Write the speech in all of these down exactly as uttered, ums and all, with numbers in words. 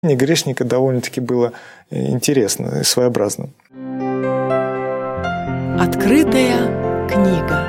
грешника довольно-таки было интересно и своеобразно. Открытая книга.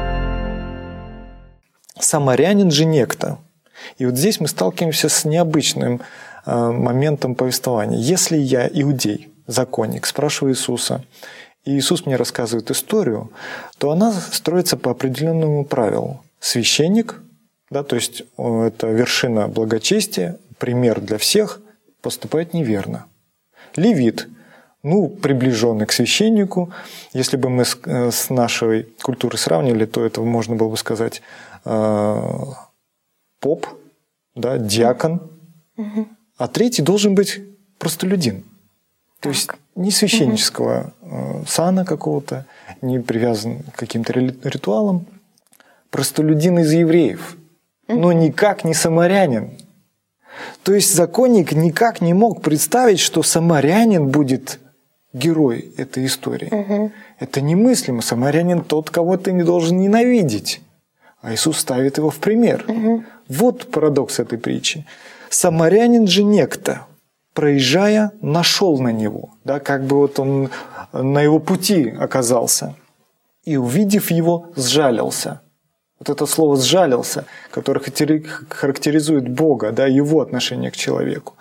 Самарянин же некто. И вот здесь мы сталкиваемся с необычным э, моментом повествования. Если я иудей, законник, спрашиваю Иисуса, и Иисус мне рассказывает историю, то она строится по определенному правилу. Священник, да, то есть это вершина благочестия, пример для всех, поступает неверно. Левит, ну, приближенный к священнику, если бы мы с, с нашей культурой сравнивали, то это можно было бы сказать э, поп, да, диакон, угу. А третий должен быть простолюдин. То есть не священнического угу. сана какого-то, не привязан к каким-то ритуалам, простолюдин из евреев, угу. но никак не самарянин. То есть законник никак не мог представить, что самарянин будет герой этой истории. Угу. Это немыслимо. Самарянин тот, кого ты не должен ненавидеть. А Иисус ставит его в пример. Угу. Вот парадокс этой притчи. Самарянин же некто, проезжая, нашел на него. Да, как бы вот он на его пути оказался. И, увидев его, сжалился. Вот это слово «сжалился», которое характеризует Бога, да, его отношение к человеку.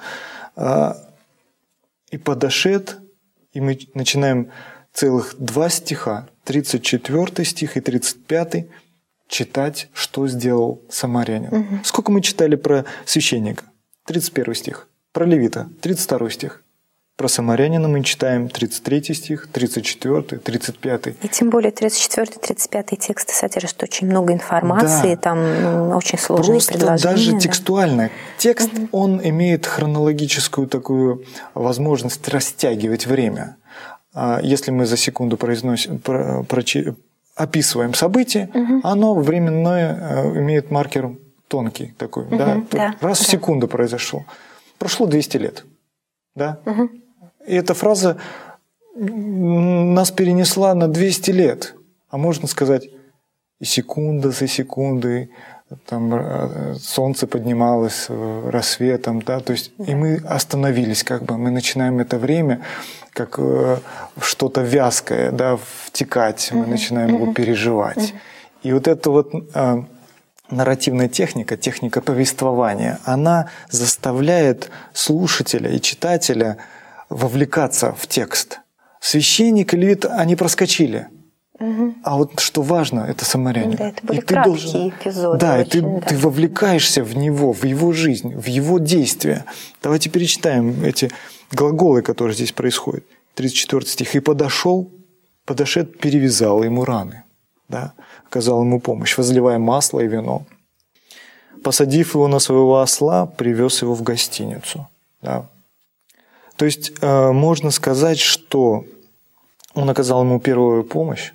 И подошед, и мы начинаем целых два стиха, тридцать четвёртый стих и тридцать пятый, читать, что сделал самарянин. Угу. Сколько мы читали про священника? тридцать первый стих. Про левита? тридцать второй стих. Про самарянина мы читаем тридцать третий стих, тридцать четвёртый, тридцать пятый. И тем более тридцать четвёртый, тридцать пятый тексты содержат очень много информации, да. Там ну, очень сложные Просто предложения. Даже да. текстуально. Текст, угу. он имеет хронологическую такую возможность растягивать время. Если мы за секунду произносим, про, про, описываем событие, угу. оно временное имеет маркер тонкий такой. Угу. Да? Да. Раз в да. секунду произошло. Прошло двести лет. Да? Угу. И эта фраза нас перенесла на двести лет. А можно сказать, и секунда за секундой там солнце поднималось рассветом, да, то есть и мы остановились, как бы мы начинаем это время как что-то вязкое, да, втекать, мы начинаем его переживать. И вот эта вот а, нарративная техника, техника повествования, она заставляет слушателя и читателя вовлекаться в текст. Священник и левит, они проскочили. Угу. А вот что важно, это самарянин. Да, это были и ты краткие должен, эпизоды. Да, очень, и ты, да. ты вовлекаешься в него, в его жизнь, в его действия. Давайте перечитаем эти глаголы, которые здесь происходят. тридцать четвёртый стих. «И подошел, подошед, перевязал ему раны». Да? Оказал ему помощь, возливая масло и вино. Посадив его на своего осла, привез его в гостиницу. Да? То есть э, можно сказать, что он оказал ему первую помощь,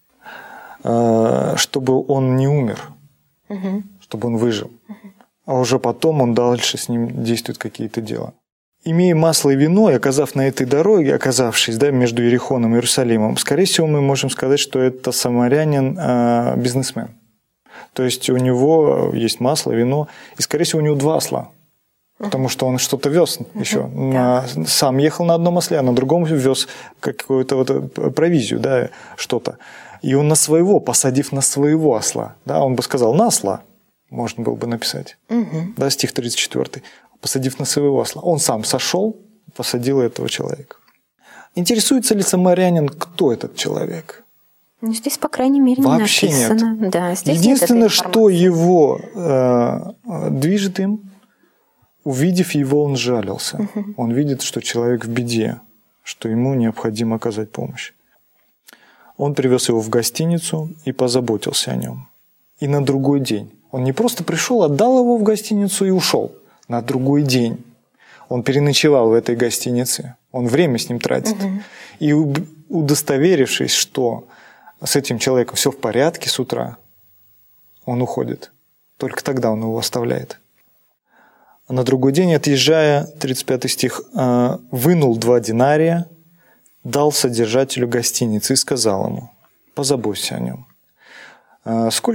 чтобы он не умер, угу. чтобы он выжил. Угу. А уже потом он дальше с ним действует какие-то дела. Имея масло и вино, и оказав на этой дороге, оказавшись да, между Иерихоном и Иерусалимом, скорее всего, мы можем сказать, что это самарянин э, бизнесмен. То есть у него есть масло, вино, и, скорее всего, у него два осла. Потому что он что-то вез еще. Uh-huh. На, сам ехал на одном осле, а на другом вез какую-то вот провизию, да, что-то. И он на своего, посадив на своего осла, да, он бы сказал на осла, можно было бы написать. Uh-huh. Да, стих тридцать четвёртый. Посадив на своего осла. Он сам сошел, посадил этого человека. Интересуется ли самарянин, кто этот человек? Ну, здесь, по крайней мере, не вообще написано. Нет. Да, здесь единственное, нет что его э, движет им, увидев его, он жалился. Uh-huh. Он видит, что человек в беде, что ему необходимо оказать помощь. Он привез его в гостиницу и позаботился о нем. И на другой день. Он не просто пришел, отдал его в гостиницу и ушел. На другой день. Он переночевал в этой гостинице. Он время с ним тратит. Uh-huh. И удостоверившись, что с этим человеком все в порядке с утра, он уходит. Только тогда он его оставляет. На другой день, отъезжая, тридцать пятый стих, вынул два динария, дал содержателю гостиницы и сказал ему: позаботься о нем. Сколько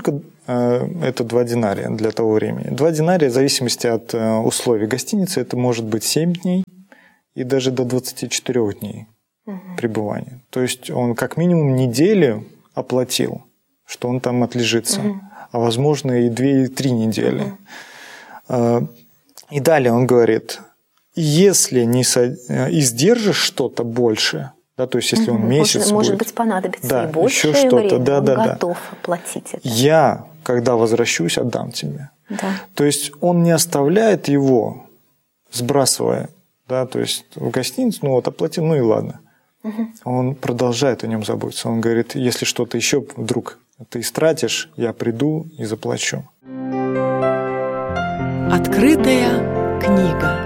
это два динария для того времени. Два динария в зависимости от условий гостиницы, это может быть семь дней и даже до двадцати четырёх дней угу. пребывания. То есть он как минимум неделю оплатил, что он там отлежится, угу. а возможно и две, и три недели. Угу. И далее он говорит, если не со... издержишь что-то больше, да, то есть если угу. он месяц может, может будет, быть понадобится да, и больше еще что-то, время, да, он да, готов да. оплатить это. Я, когда возвращусь, отдам тебе. Да. То есть он не оставляет его, сбрасывая, да, то есть в гостиницу, ну вот оплатил, ну и ладно. Угу. Он продолжает о нем заботиться. Он говорит, если что-то еще вдруг ты истратишь, я приду и заплачу. Открытая книга.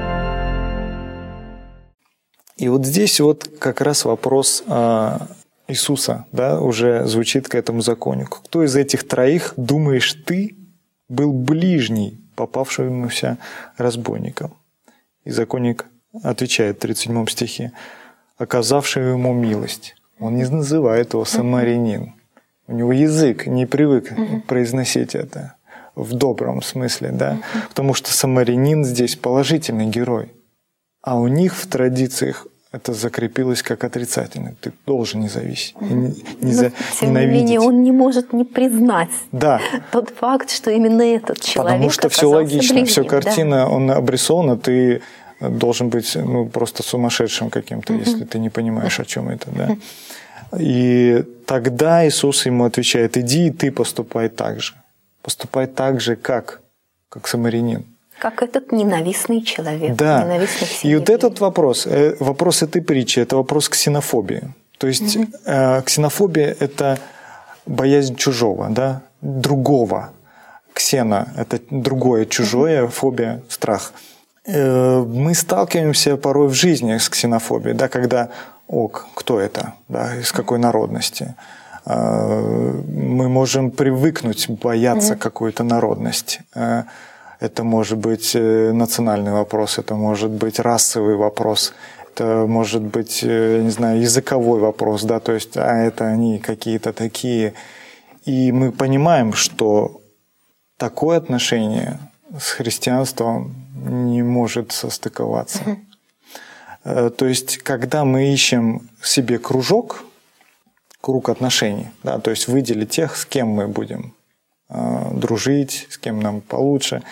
И вот здесь вот как раз вопрос а, Иисуса, да, уже звучит к этому законнику. Кто из этих троих, думаешь ты, был ближний попавшемуся разбойником? И законник отвечает в тридцать седьмом стихе, оказавший ему милость. Он не называет его самарянин. У него язык не привык произносить это в добром смысле, да, потому что самарянин здесь положительный герой. А у них в традициях это закрепилось как отрицательное. Ты должен не зависеть, не, не за, тем ненавидеть. не менее, он не может не признать да. тот факт, что именно этот человек Потому что все логично, ближним, все картина, да. он обрисована, ты должен быть ну, просто сумасшедшим каким-то, uh-huh. если ты не понимаешь, о чем это. Да? И тогда Иисус ему отвечает, иди и ты поступай так же. Поступай так же, как, как самарянин. Как этот ненавистный человек. Да. Ненавистный И вот этот вопрос, вопрос этой притчи, это вопрос ксенофобии. То есть угу. э, ксенофобия – это боязнь чужого, да? Другого. Ксена – это другое, чужое, угу. фобия – страх. Э, мы сталкиваемся порой в жизни с ксенофобией, да, когда «ок, кто это? Да, из какой народности?» э, Мы можем привыкнуть бояться угу. какой-то народности. Это может быть национальный вопрос, это может быть расовый вопрос, это может быть, я не знаю, языковой вопрос, да, то есть, а это они какие-то такие. И мы понимаем, что такое отношение с христианством не может состыковаться. Mm-hmm. То есть, когда мы ищем себе кружок, круг отношений, да, то есть выделить тех, с кем мы будем э, дружить, с кем нам получше,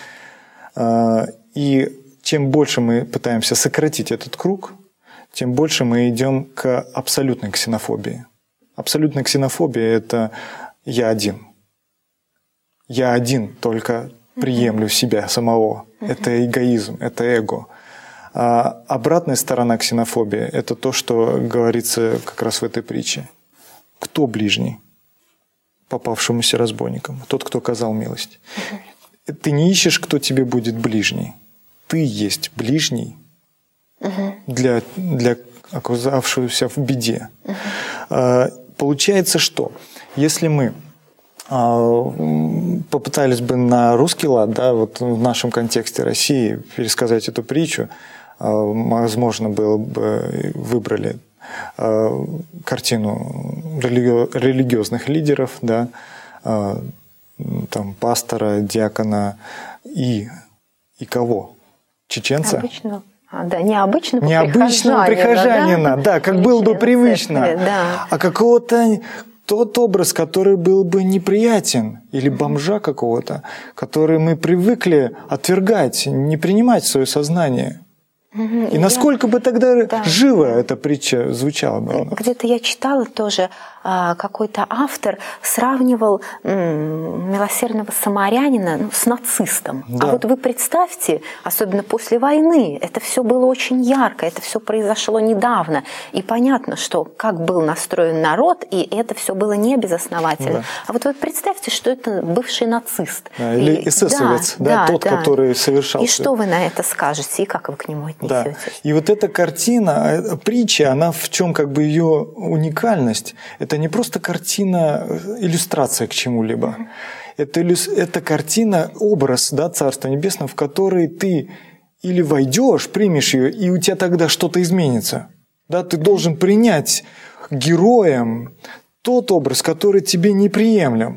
и чем больше мы пытаемся сократить этот круг, тем больше мы идем к абсолютной ксенофобии. Абсолютная ксенофобия – это «я один». Я один только приемлю себя самого. Это эгоизм, это эго. А обратная сторона ксенофобии – это то, что говорится как раз в этой притче. Кто ближний попавшемуся разбойникам? Тот, кто оказал милость. Ты не ищешь, кто тебе будет ближний. Ты есть ближний угу. для, для оказавшегося в беде. Угу. А, получается, что если мы а, попытались бы на русский лад, да, вот в нашем контексте России пересказать эту притчу, а, возможно, было бы выбрали а, картину религи- религиозных лидеров, да, а, там, пастора, диакона и, и кого? Чеченца? Обычного. А, да, необычного Необычного прихожанина, да, да, как было бы привычно. Церкви, да. А какого-то тот образ, который был бы неприятен, или бомжа какого-то, который мы привыкли отвергать, не принимать в свое сознание. И насколько я... бы тогда да. живо эта притча звучала бы? Где-то я читала тоже, какой-то автор сравнивал милосердного самарянина ну, с нацистом. Да. А вот вы представьте, особенно после войны, это все было очень ярко, это все произошло недавно. И понятно, что как был настроен народ, и это все было не безосновательно. Да. А вот вы представьте, что это бывший нацист. Да, или эсэсовец, да, да, да, тот, да. который совершал. И что вы на это скажете, и как вы к нему отнесетесь? Да. И вот эта картина, притча, она в чем как бы ее уникальность? Это не просто картина, иллюстрация к чему-либо. Mm-hmm. Это, это картина, образ, да, Царства Небесного, в который ты или войдешь, примешь ее, и у тебя тогда что-то изменится. Да, ты должен принять героем тот образ, который тебе неприемлем.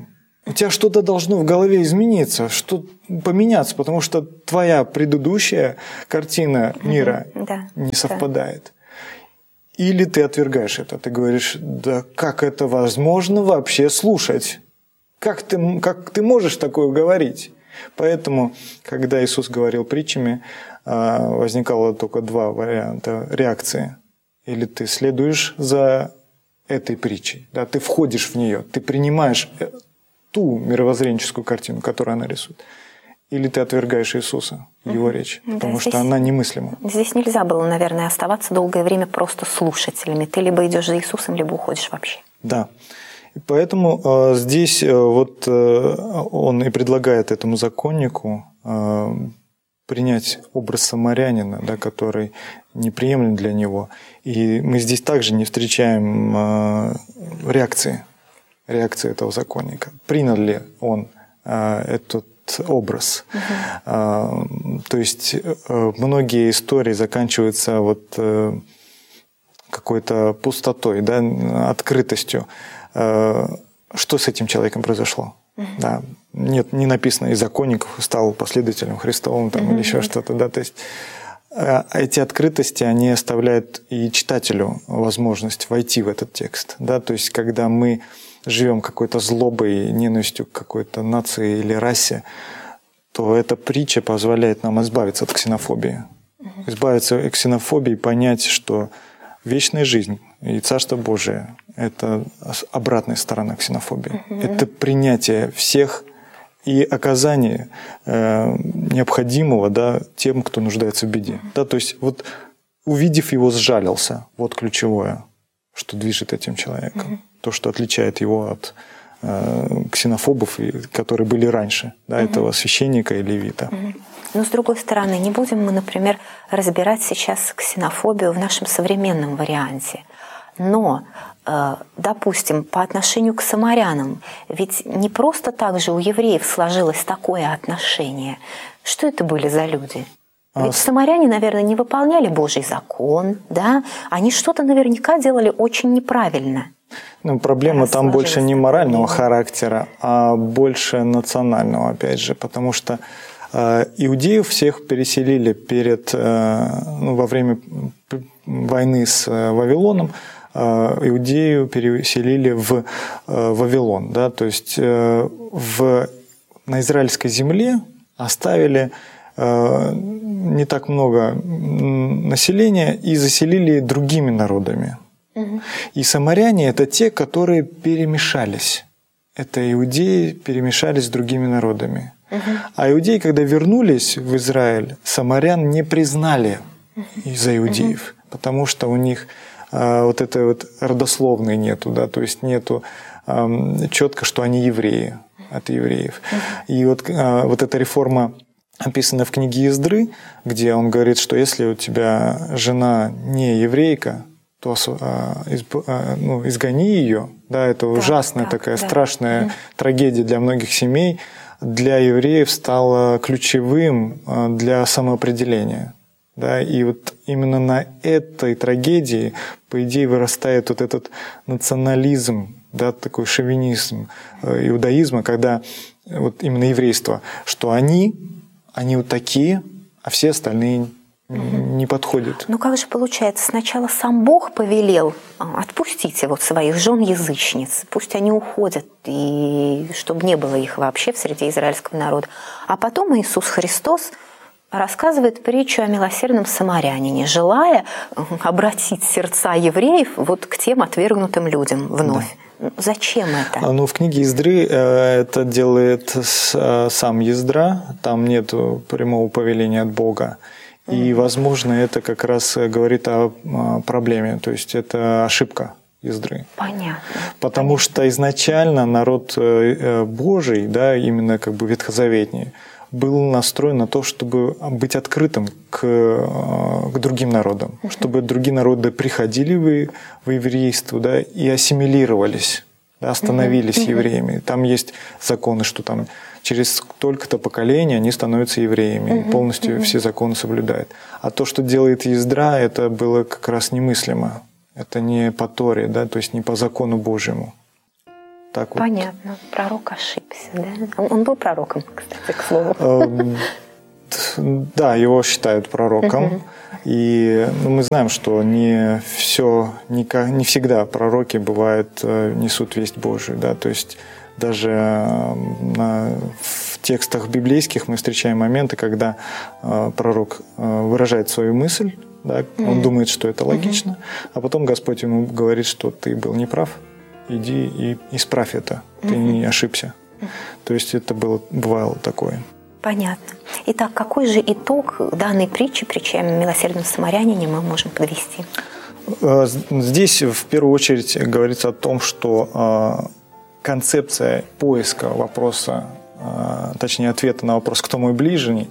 У тебя что-то должно в голове измениться, что поменяться, потому что твоя предыдущая картина мира mm-hmm. да, не совпадает. Да. Или ты отвергаешь это, ты говоришь, да как это возможно вообще слушать? Как ты, как ты можешь такое говорить? Поэтому, когда Иисус говорил притчами, возникало только два варианта реакции. Или ты следуешь за этой притчей, да, ты входишь в нее, ты принимаешь ту мировоззренческую картину, которую она рисует, или ты отвергаешь Иисуса, его mm-hmm. речь, потому да, что она немыслима. Здесь нельзя было, наверное, оставаться долгое время просто слушателями. Ты либо идешь за Иисусом, либо уходишь вообще. Да. И поэтому э, здесь э, вот э, он и предлагает этому законнику э, принять образ самарянина, да, который неприемлем для него. И мы здесь также не встречаем э, реакции, реакции этого законника. Принял ли он э, этот образ? Угу. Э, то есть э, многие истории заканчиваются вот э, какой-то пустотой, да, открытостью. Э, что с этим человеком произошло? Uh-huh. Да. Нет, не написано, и законник стал последователем Христовым там, uh-huh. или еще что-то. Да? То есть эти открытости, они оставляют и читателю возможность войти в этот текст. Да? То есть когда мы живем какой-то злобой, ненавистью к какой-то нации или расе, то эта притча позволяет нам избавиться от ксенофобии. Uh-huh. Избавиться от ксенофобии, понять, что вечная жизнь и Царство Божие – это обратная сторона ксенофобии. Uh-huh. Это принятие всех и оказание э, необходимого, да, тем, кто нуждается в беде. Uh-huh. Да, то есть вот увидев его, сжалился. Вот ключевое, что движет этим человеком. Uh-huh. То, что отличает его от э, ксенофобов, которые были раньше, да, uh-huh. этого священника и левита. Uh-huh. Но, с другой стороны, не будем мы, например, разбирать сейчас ксенофобию в нашем современном варианте. Но, допустим, по отношению к самарянам, ведь не просто так же у евреев сложилось такое отношение. Что это были за люди? Ведь самаряне, наверное, не выполняли Божий закон, да? Они что-то наверняка делали очень неправильно. Ну, проблема там больше не морального характера, а больше национального, опять же, потому что иудеев всех переселили перед, ну, во время войны с Вавилоном, Иудею переселили в Вавилон. Да? То есть в, на израильской земле оставили не так много населения и заселили другими народами. Угу. И самаряне – это те, которые перемешались. Это иудеи перемешались с другими народами. Угу. А иудеи, когда вернулись в Израиль, самарян не признали угу. из-за иудеев, угу. потому что у них а, вот этой вот родословной нету, да, то есть нету а, четко, что они евреи от евреев. Угу. И вот, а, вот эта реформа описана в книге Издры, где он говорит, что если у тебя жена не еврейка, то ну, изгони ее. Да, это да, ужасная да, такая да. страшная mm. трагедия для многих семей. Для евреев стала ключевым для самоопределения. Да, и вот именно на этой трагедии, по идее, вырастает вот этот национализм, да, такой шовинизм иудаизма, когда вот именно еврейство, что они, они вот такие, а все остальные не подходит. Ну как же получается, сначала сам Бог повелел: отпустите вот своих жен-язычниц, пусть они уходят, и чтобы не было их вообще в среде израильского народа. А потом Иисус Христос рассказывает притчу о милосердном самарянине, желая обратить сердца евреев вот к тем отвергнутым людям вновь. Да. Зачем это? Ну, в книге Издры это делает сам Ездра, там нет прямого повеления от Бога. И, возможно, это как раз говорит о проблеме, то есть это ошибка Издры. Понятно. Потому Понятно. что изначально народ Божий, да, именно как бы ветхозаветний, был настроен на то, чтобы быть открытым к, к другим народам, угу. чтобы другие народы приходили в, в еврейство, да, и ассимилировались, да, становились угу. евреями. Там есть законы, что там через столько-то поколений они становятся евреями, угу, и полностью угу. все законы соблюдают. А то, что делает Ездра, это было как раз немыслимо. Это не по Торе, да, то есть не по закону Божьему. Так Понятно. Вот. Пророк ошибся. ошибся, да? Он был пророком, кстати, к слову. Да, его считают пророком. Uh-huh. И ну, мы знаем, что не все, не, не всегда пророки бывают, несут весть Божию. Да? То есть даже на, в текстах библейских мы встречаем моменты, когда пророк выражает свою мысль, да? Uh-huh. Он думает, что это логично, uh-huh. а потом Господь ему говорит, что ты был неправ, иди и исправь это, ты uh-huh. не ошибся. Uh-huh. То есть это было, бывало такое. Понятно. Итак, какой же итог данной притчи, притчи о милосердном самарянине, мы можем подвести? Здесь в первую очередь говорится о том, что концепция поиска вопроса, точнее ответа на вопрос «Кто мой ближний?»,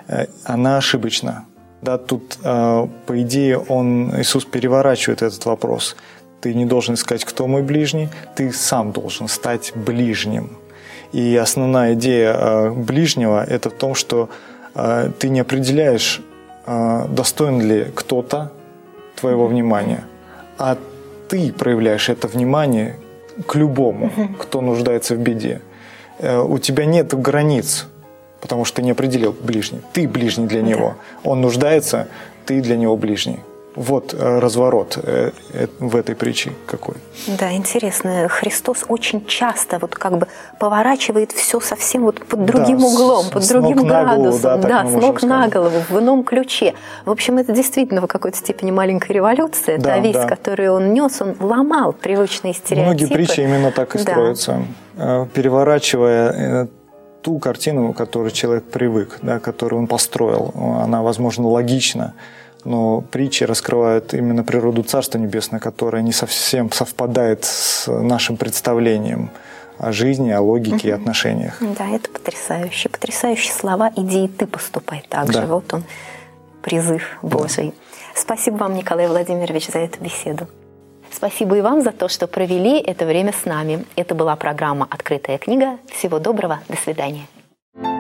она ошибочна. Да, тут, по идее, он, Иисус переворачивает этот вопрос. Ты не должен искать, кто мой ближний, ты сам должен стать ближним. И основная идея ближнего – это в том, что ты не определяешь, достоин ли кто-то твоего внимания, а ты проявляешь это внимание к любому, кто нуждается в беде. У тебя нет границ, потому что ты не определил ближний. Ты ближний для него. Он нуждается, ты для него ближний. Вот разворот в этой притче какой. Да, интересно. Христос очень часто вот как бы поворачивает все совсем вот под другим да, углом, под другим градусом. Голову, да, да с ног сказать. На голову, в ином ключе. В общем, это действительно в какой-то степени маленькая революция. Да, Та весть, да. которую он нес, он ломал привычные стереотипы. Многие притчи именно так и да. строятся. Переворачивая ту картину, к которой человек привык, да, которую он построил, она, возможно, логична. Но притчи раскрывают именно природу Царства Небесного, которая не совсем совпадает с нашим представлением о жизни, о логике и отношениях. Да, это потрясающе. Потрясающие слова. Иди и ты поступай так же. Да. Вот он, призыв Божий. Да. Спасибо вам, Николай Владимирович, за эту беседу. Спасибо и вам за то, что провели это время с нами. Это была программа «Открытая книга». Всего доброго. До свидания.